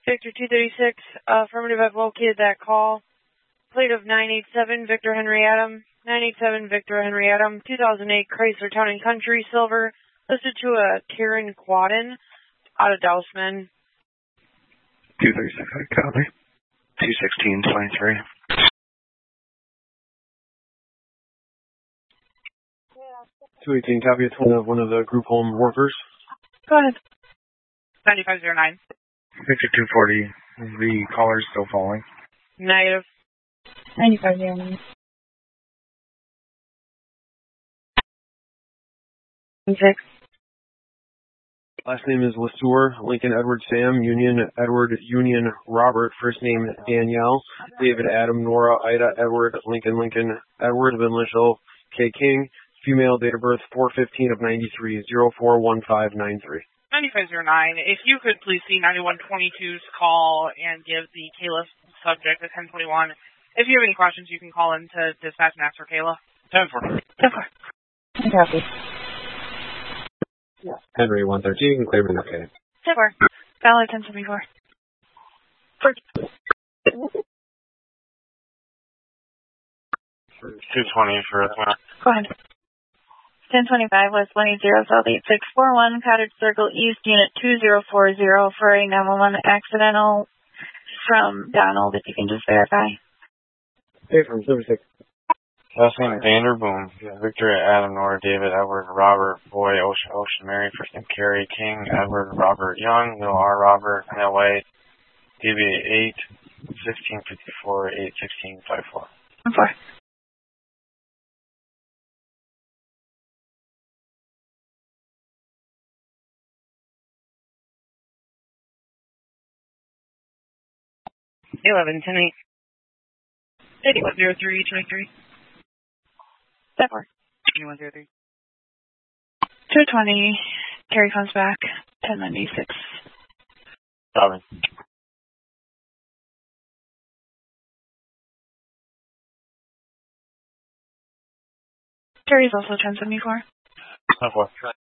Victor 236, affirmative, I've located that call. Plate of 987, Victor Henry Adam. 987, Victor Henry Adam. 2008 Chrysler Town & Country, silver. Listed to a Karen Quaden out of Dousman. 236, copy. 216-23. Yeah. 218, copy. It's one of the group home workers. Go ahead. 9509. Victor 240, the caller's still falling. Negative. 9509. 6. Last name is Lesueur, Lincoln Edward Sam, Union Edward Union Robert, first name Danielle, David Adam Nora Ida Edward Lincoln Edward Van Lischel K King, female, date of birth 4/15 of 93, 041593. 9509. If you could please see 9122's call and give the Kayla subject a 1021. If you have any questions, you can call in to dispatch and ask for Kayla. 10-4. 10-4. Copy. Henry 113, you can clear me okay. 10-4. Valid 1074. 220 for Go ahead. 1025 West 180 South 8641, Cottage Circle East, Unit 2040 for a 911 accidental from Donald, if you can just verify. Hey, from 76. Last name Vanderboom. Victor Adam Nora David Edward Robert Boy Ocean Mary. First name Carrie King Edward Robert Young Little R Robert LA DB 8 1654 8 1654. 4. Eleven 10 8. 8103 23. 10-4. 8103. 220. Carrie comes back. 1096. Copy. Carrie's also 1074. 10-4.